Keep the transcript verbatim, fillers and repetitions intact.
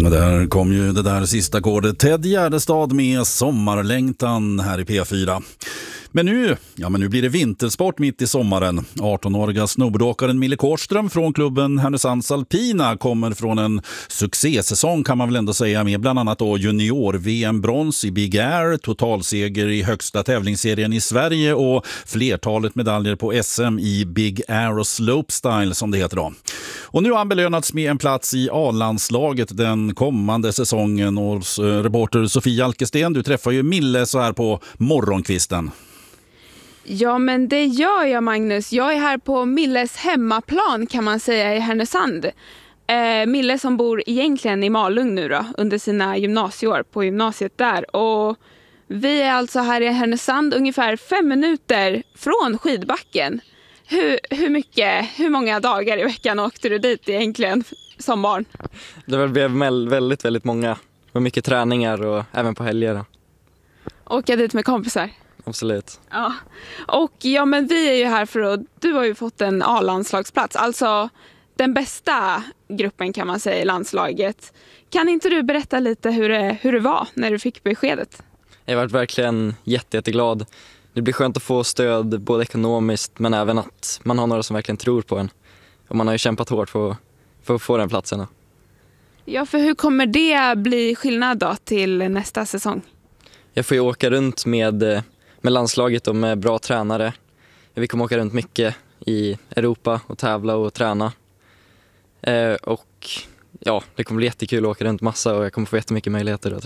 Där kom ju det där sista ackordet. Ted Gärdestad med Sommarlängtan här i P fyra. Men nu, ja men nu blir det vintersport mitt i sommaren. arton-åriga snowboardåkaren Mille Kårström från klubben Härnösands Alpina kommer från en succésäsong kan man väl ändå säga, med bland annat då junior-V M-brons i Big Air, totalseger i högsta tävlingsserien i Sverige och flertalet medaljer på S M i Big Air och Slopestyle som det heter då. Och nu har han belönats med en plats i A-landslaget den kommande säsongen. Och reporter Sofie Alkesten, du träffar ju Mille så här på morgonkvisten. Ja, men det gör jag, Magnus. Jag är här på Milles hemmaplan kan man säga i Härnösand. Eh, Mille som bor egentligen i Malung nu då, under sina gymnasieår på gymnasiet där. Och vi är alltså här i Härnösand ungefär fem minuter från skidbacken. Hur, hur mycket, hur många dagar i veckan åkte du dit egentligen som barn? Det blev väldigt, väldigt många. Det var mycket träningar och även på helger då. Åka dit med kompisar? Absolut. Ja. Och ja, men vi är ju här för att du har ju fått en A-landslagsplats. Alltså den bästa gruppen kan man säga i landslaget. Kan inte du berätta lite hur det, hur det var när du fick beskedet? Jag har varit verkligen jätte, jätteglad. Det blir skönt att få stöd både ekonomiskt men även att man har några som verkligen tror på en. Och man har ju kämpat hårt för, för att få den platsen då. Ja, för hur kommer det bli skillnad då till nästa säsong? Jag får ju åka runt med, med landslaget och med bra tränare. Vi kommer åka runt mycket i Europa och tävla och träna. Eh, och ja, det kommer bli jättekul att åka runt massa och jag kommer få jättemycket möjligheter då.